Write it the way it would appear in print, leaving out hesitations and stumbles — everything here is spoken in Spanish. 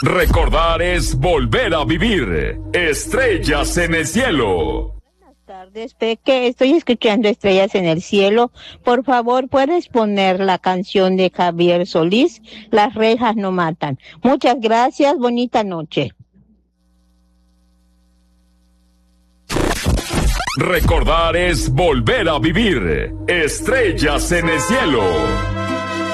Recordar es volver a vivir. Estrellas en el cielo. Buenas tardes, Peque. Estoy escuchando Estrellas en el cielo. Por favor, ¿puedes poner la canción de Javier Solís? Las rejas no matan. Muchas gracias. Bonita noche. Recordar es volver a vivir. Estrellas en el cielo.